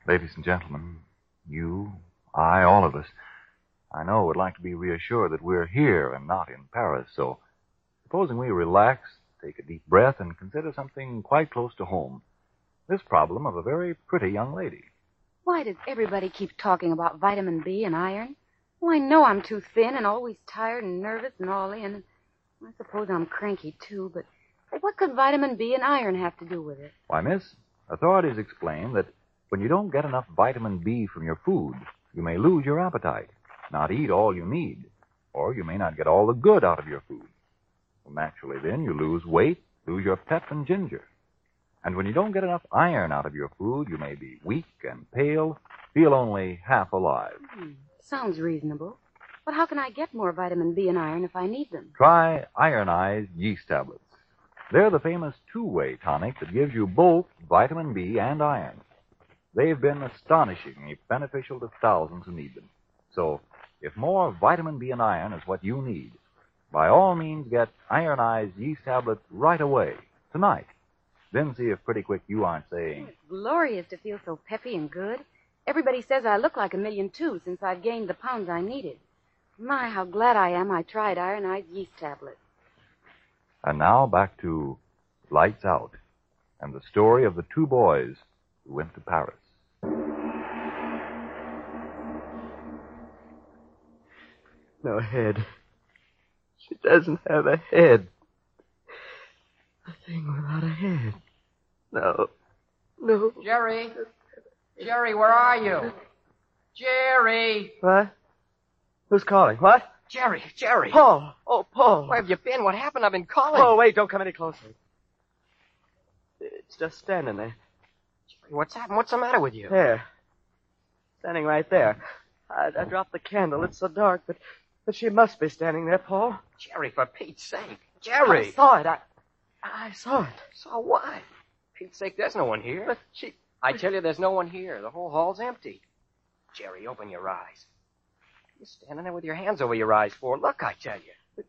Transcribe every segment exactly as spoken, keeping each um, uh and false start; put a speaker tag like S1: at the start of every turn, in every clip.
S1: Ladies and gentlemen, you, I, all of us, I know would like to be reassured that we're here and not in Paris, so supposing we relax, take a deep breath, and consider something quite close to home. This problem of a very pretty young lady.
S2: Why does everybody keep talking about vitamin B and iron? Well, I know I'm too thin and always tired and nervous and all in. I suppose I'm cranky, too, but what could vitamin B and iron have to do with it?
S1: Why, miss, authorities explain that when you don't get enough vitamin B from your food, you may lose your appetite, not eat all you need, or you may not get all the good out of your food. Well, naturally, then, you lose weight, lose your pep and ginger. And when you don't get enough iron out of your food, you may be weak and pale, feel only half alive.
S2: Hmm. Sounds reasonable. But how can I get more vitamin B and iron if I need them?
S1: Try ironized yeast tablets. They're the famous two-way tonic that gives you both vitamin B and iron. They've been astonishingly beneficial to thousands who need them. So, if more vitamin B and iron is what you need, by all means get ironized yeast tablets right away, tonight. Then see if pretty quick you aren't saying...
S2: It's glorious to feel so peppy and good. Everybody says I look like a million, too, since I've gained the pounds I needed. My, how glad I am I tried ironized yeast tablets.
S1: And now back to Lights Out and the story of the two boys who went to Paris.
S3: No head. She doesn't have a head. A thing without a head. No. No.
S4: Jerry. Jerry, where are you? Jerry.
S3: What? Who's calling? What?
S4: Jerry, Jerry.
S3: Paul. Oh, Paul.
S4: Where have you been? What happened? I've been calling.
S3: Oh, wait, don't come any closer. It's just standing there.
S4: Jerry, what's happened? What's the matter with you?
S3: There. Standing right there. I, I dropped the candle. It's so dark, but, but she must be standing there, Paul.
S4: Jerry, for Pete's sake. Jerry.
S3: I saw it. I, I saw it.
S4: So what? For Pete's sake, there's no one here.
S3: But she...
S4: I tell you, there's no one here. The whole hall's empty. Jerry, open your eyes. You're standing there with your hands over your eyes for. Look, I tell you. But...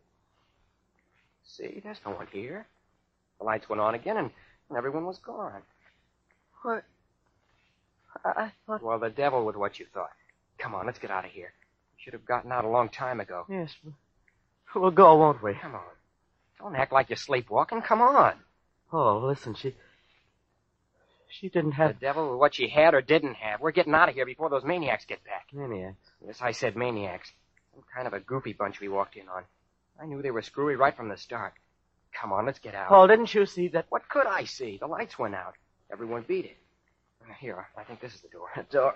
S4: See, there's no one here. The lights went on again, and, and everyone was gone.
S3: What? I, I thought...
S4: Well, the devil with what you thought. Come on, let's get out of here. We should have gotten out a long time ago.
S3: Yes, we'll go, won't we?
S4: Come on. Don't act like you're sleepwalking. Come on.
S3: Oh, listen, she... She didn't have...
S4: The devil with what she had or didn't have. We're getting out of here before those maniacs get back.
S3: Maniacs?
S4: Yes, I said maniacs. Some kind of a goofy bunch we walked in on. I knew they were screwy right from the start. Come on, let's get out.
S3: Paul, didn't you see that...
S4: What could I see? The lights went out. Everyone beat it. Here, I think this is the door.
S3: The door.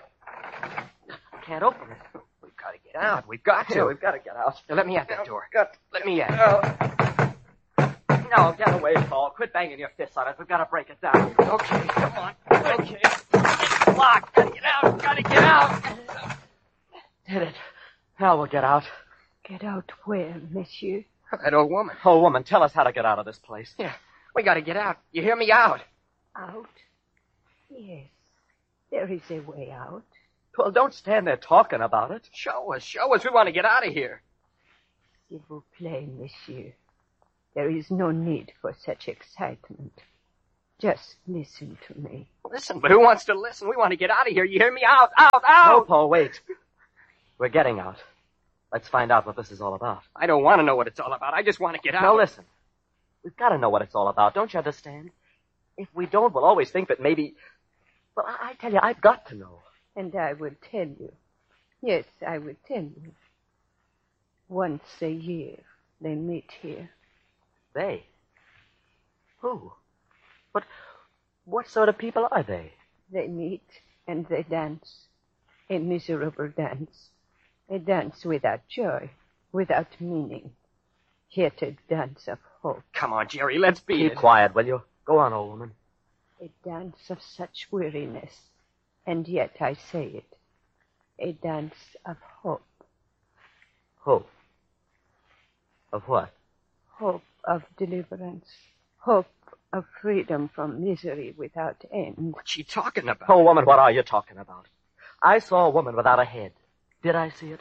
S3: I can't open it.
S4: We've got to get out. We've got to.
S3: Yeah, we've got to get out.
S4: Now, let me at that door.
S3: Got...
S4: Let me at it.
S3: Oh. No, get away, Paul. Quit banging your fists on it. We've got to break it down.
S4: Okay, come on. Okay. It's locked. Gotta get out. Gotta get out.
S3: Did it. Now we'll get out.
S5: Get out where, monsieur?
S4: That old woman.
S3: Oh, woman, tell us how to get out of this place.
S4: Yeah, we gotta get out. You hear me? Out.
S5: Out? Yes. There is a way out.
S3: Well, don't stand there talking about it.
S4: Show us. Show us. We want to get out of here.
S5: S'il vous plaît, monsieur. There is no need for such excitement. Just listen to me.
S4: Listen, but who wants to listen? We want to get out of here. You hear me? Out, out, out!
S3: No, Paul, wait. We're getting out. Let's find out what this is all about.
S4: I don't want to know what it's all about. I just want to get out.
S3: Now, listen. We've got to know what it's all about. Don't you understand? If we don't, we'll always think that maybe... Well, I, I tell you, I've got to know.
S5: And I will tell you. Yes, I will tell you. Once a year, they meet here.
S3: They? Who? But what sort of people are they?
S5: They meet and they dance. A miserable dance. A dance without joy, without meaning. Yet a dance of hope.
S4: Come on, Jerry, let's beat
S3: Keep
S4: it.
S3: quiet, will you? Go on, old woman.
S5: A dance of such weariness. And yet I say it. A dance of hope.
S3: Hope? Of what?
S5: Hope of deliverance. Hope of freedom from misery without end.
S4: What's she talking about?
S3: Oh, woman, what are you talking about? I saw a woman without a head. Did I see it?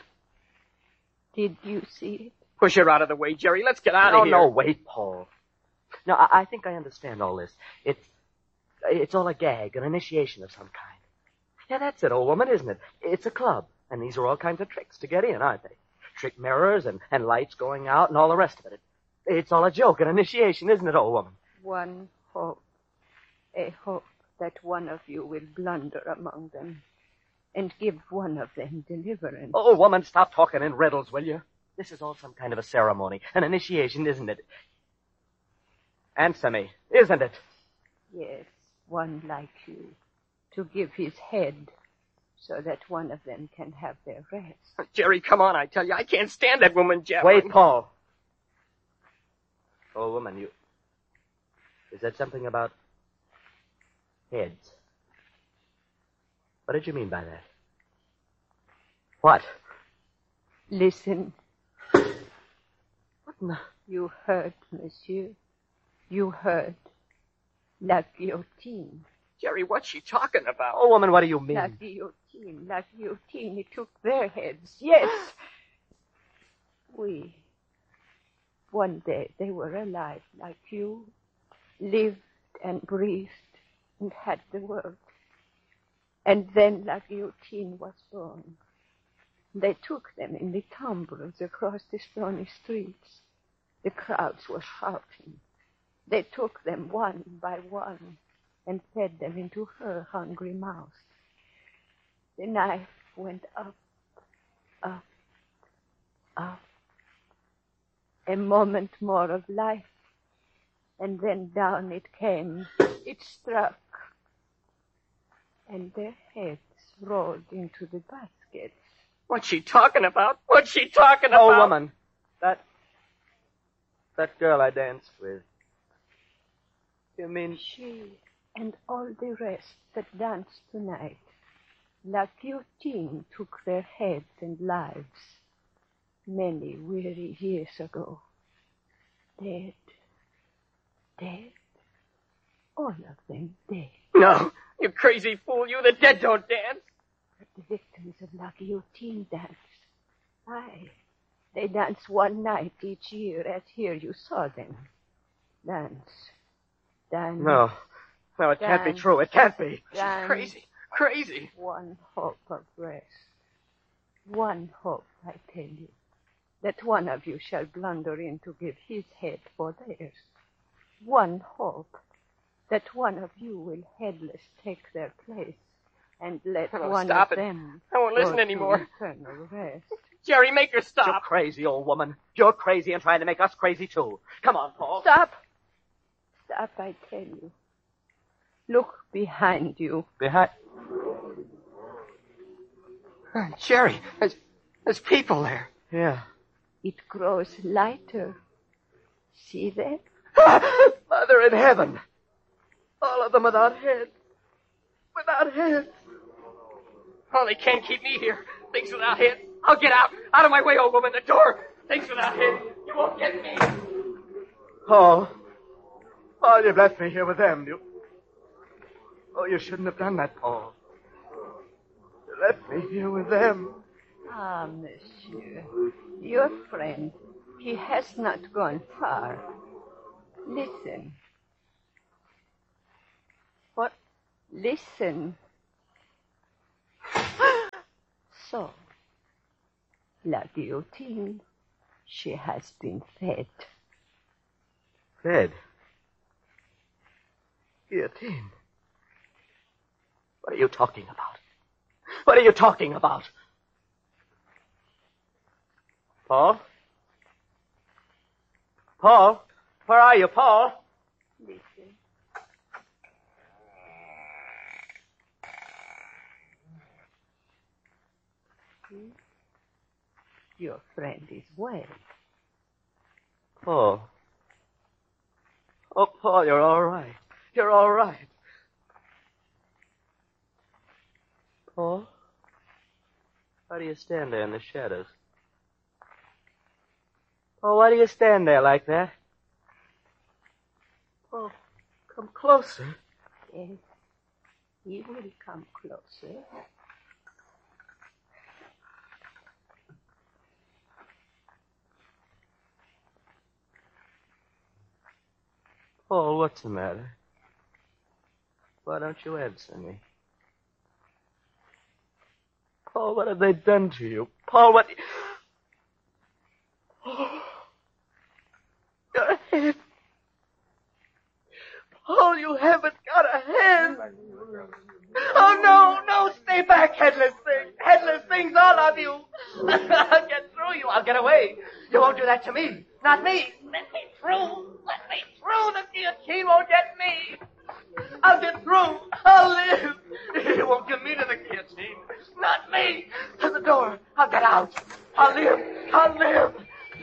S5: Did you see it?
S4: Push her out of the way, Jerry. Let's get out
S3: no,
S4: of here.
S3: No, no, wait, Paul. No, I, I think I understand all this. It's, it's all a gag, an initiation of some kind. Yeah, that's it, old woman, isn't it? It's a club, and these are all kinds of tricks to get in, aren't they? Trick mirrors and, and lights going out and all the rest of it. it. It's all a joke, an initiation, isn't it, old woman?
S5: One hope. A hope that one of you will blunder among them and give one of them deliverance.
S3: Oh, woman, stop talking in riddles, will you? This is all some kind of a ceremony, an initiation, isn't it? Answer me, isn't it?
S5: Yes, one like you, to give his head so that one of them can have their rest.
S4: Jerry, come on, I tell you. I can't stand that woman, Jeff.
S3: Wait, Paul. Oh, woman, you... Is that something about heads? What did you mean by that? What?
S5: Listen.
S3: What in the...
S5: You heard, monsieur. You heard. La guillotine.
S4: Jerry, what's she talking about?
S3: Oh, woman, what do you mean?
S5: La guillotine, la guillotine. He took their heads. Yes. We. One day they were alive like you, lived and breathed and had the world. And then la guillotine was born. They took them in the tumbrils across the stony streets. The crowds were shouting. They took them one by one and fed them into her hungry mouth. The knife went up, up, up. A moment more of life, and then down it came. It struck, and their heads rolled into the baskets.
S4: What's she talking about? What's she talking about?
S3: Oh, woman, that... that girl I danced with. You mean...
S5: She and all the rest that danced tonight. La guillotine took their heads and lives many weary years ago. Dead. Dead. All of them dead.
S4: No, you crazy fool, you. The dead don't dance.
S5: But the victims of La guillotine danced. Aye. They dance one night each year, as here you saw them. Dance. Dance.
S3: No. No, it can't be
S5: Dance.
S3: true. It can't be.
S5: Dance.
S4: She's crazy. Crazy.
S5: One hope of rest. One hope, I tell you. That one of you shall blunder in to give his head for theirs. One hope. That one of you will headless take their place and let
S4: Oh,
S5: one
S4: stop
S5: of
S4: it.
S5: them
S4: I won't listen
S5: go to
S4: anymore.
S5: eternal rest.
S4: Jerry, make her
S3: You're
S4: stop.
S3: crazy, old woman. You're crazy and trying to make us crazy, too. Come on, Paul.
S5: Stop! Stop, I tell you. Look behind you.
S3: Behind...
S4: Uh, Jerry, there's, there's people there.
S3: Yeah.
S5: It grows lighter. See that?
S3: Mother in heaven. All of them without heads. Without heads.
S4: Oh, they can't keep me here. Things without head. I'll get out. Out of my way, old woman. The door. Things without head. You won't get me.
S3: Paul. Paul, you've left me here with them. You... Oh, you shouldn't have done that, Paul. You left me here with them.
S5: Ah, monsieur. Your friend. He has not gone far. Listen.
S3: What?
S5: Listen. So, La Guillotine, she has been fed.
S3: Fed? Guillotine? What are you talking about? What are you talking about? Paul? Paul? Where are you, Paul?
S5: Listen. See? Your friend is well.
S3: Paul. Oh, Paul, you're all right. You're all right. Paul? Why do you stand there in the shadows? Paul, why do you stand there like that? Paul, come closer.
S5: Yes, he will come closer.
S3: Paul, what's the matter? Why don't you answer me? Paul, what have they done to you? Paul, what... Oh. Your head. Paul, you haven't got a head. Oh, no, no, stay back, headless thing. Headless things, all of you. I'll get through you. I'll get away. You won't do that to me. Not me. Let me through. Let me through. The guillotine won't get me. I'll get through. I'll live. You won't give me to the guillotine. Not me. To the door. I'll get out. I'll live. I'll live.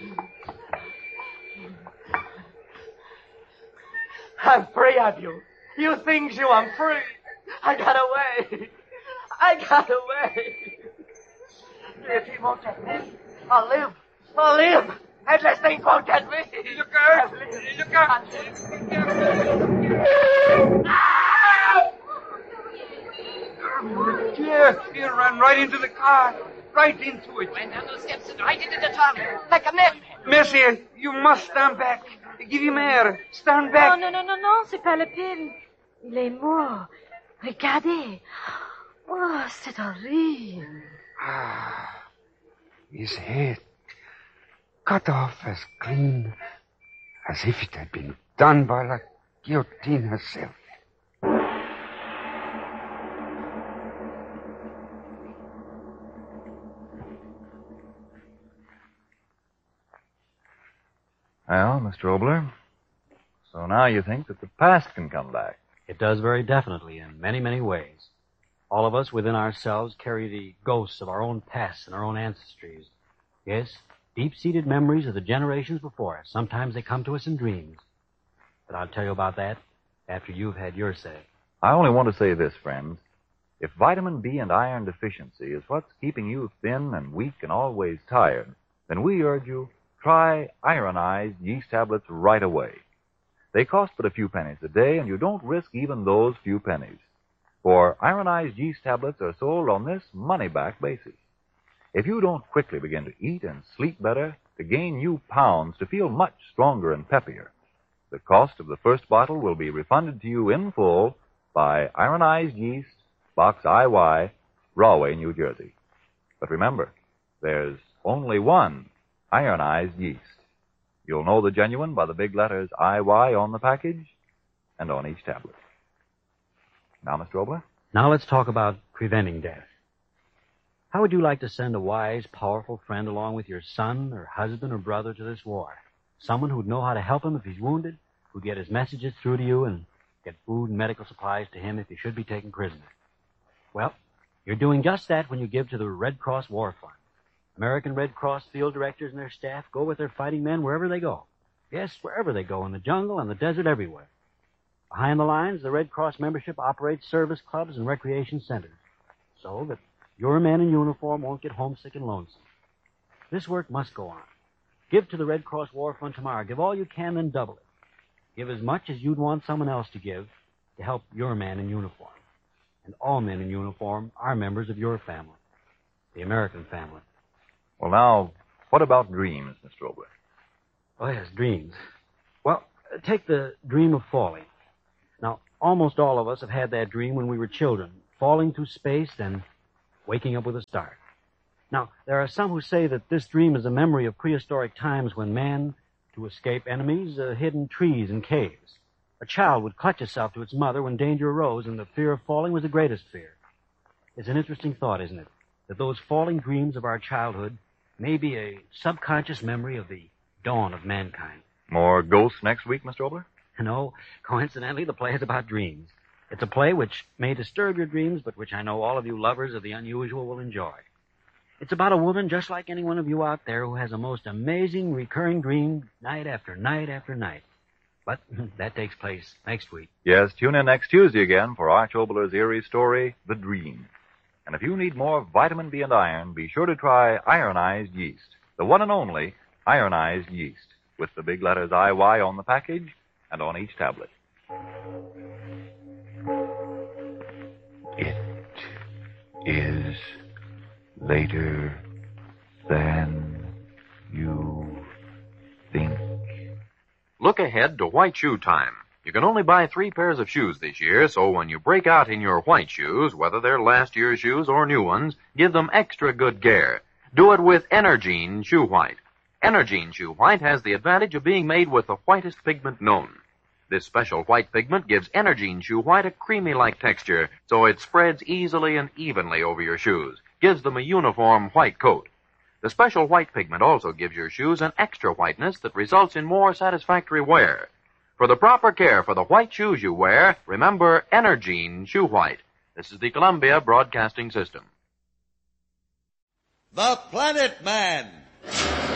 S3: I'm free of you. You things you, I'm free. I got away. I got away. If he won't get me, I'll live. I'll live. Headless things won't get me. Look out. Look out.
S6: Dear, he ran right into the car. Right into it.
S4: Went down the steps and right into the tunnel. Like a net.
S6: Mercier, you must stand back. Give him air. Stand back.
S7: Oh, non, non, non, non, c'est pas la peine. Il est mort. Regardez. Oh, c'est horrible.
S6: Ah, his head cut off as clean as if it had been done by la guillotine herself.
S1: Well, Mister Obler, so now you think that the past can come back.
S8: It does very definitely in many, many ways. All of us within ourselves carry the ghosts of our own past and our own ancestries. Yes, deep-seated memories of the generations before us. Sometimes they come to us in dreams. But I'll tell you about that after you've had your say.
S1: I only want to say this, friends. If vitamin B and iron deficiency is what's keeping you thin and weak and always tired, then we urge you, try ironized yeast tablets right away. They cost but a few pennies a day, and you don't risk even those few pennies. For ironized yeast tablets are sold on this money-back basis. If you don't quickly begin to eat and sleep better, to gain new pounds, to feel much stronger and peppier, the cost of the first bottle will be refunded to you in full by Ironized Yeast, Box I Y, Rahway, New Jersey. But remember, there's only one ironized yeast. You'll know the genuine by the big letters I Y on the package and on each tablet. Now, Mister Obler?
S8: Now let's talk about preventing death. How would you like to send a wise, powerful friend along with your son or husband or brother to this war? Someone who'd know how to help him if he's wounded, who'd get his messages through to you and get food and medical supplies to him if he should be taken prisoner. Well, you're doing just that when you give to the Red Cross War Fund. American Red Cross field directors and their staff go with their fighting men wherever they go. Yes, wherever they go, in the jungle, in the desert, everywhere. Behind the lines, the Red Cross membership operates service clubs and recreation centers so that your men in uniform won't get homesick and lonesome. This work must go on. Give to the Red Cross War Fund tomorrow. Give all you can, then double it. Give as much as you'd want someone else to give to help your man in uniform. And all men in uniform are members of your family, the American family.
S1: Well, now, what about dreams, Mister Obler?
S8: Oh, yes, dreams. Well, take the dream of falling. Now, almost all of us have had that dream when we were children, falling through space, then waking up with a start. Now, there are some who say that this dream is a memory of prehistoric times when man, to escape enemies, uh, hid in trees and caves. A child would clutch itself to its mother when danger arose, and the fear of falling was the greatest fear. It's an interesting thought, isn't it, that those falling dreams of our childhood may be a subconscious memory of the dawn of mankind.
S1: More ghosts next week, Mister Obler?
S8: No, coincidentally, the play is about dreams. It's a play which may disturb your dreams, but which I know all of you lovers of the unusual will enjoy. It's about a woman just like any one of you out there who has a most amazing recurring dream night after night after night. But that takes place next week.
S1: Yes, tune in next Tuesday again for Arch Obler's eerie story, The Dream. And if you need more vitamin B and iron, be sure to try ironized yeast, the one and only ironized yeast, with the big letters I Y on the package and on each tablet.
S6: It is later than you think.
S9: Look ahead to White Shoe Time. You can only buy three pairs of shoes this year, so when you break out in your white shoes, whether they're last year's shoes or new ones, give them extra good care. Do it with Energine Shoe White. Energine Shoe White has the advantage of being made with the whitest pigment known. This special white pigment gives Energine Shoe White a creamy-like texture, so it spreads easily and evenly over your shoes, gives them a uniform white coat. The special white pigment also gives your shoes an extra whiteness that results in more satisfactory wear. For the proper care for the white shoes you wear, remember Energine Shoe White. This is the Columbia Broadcasting System.
S10: The Planet Man.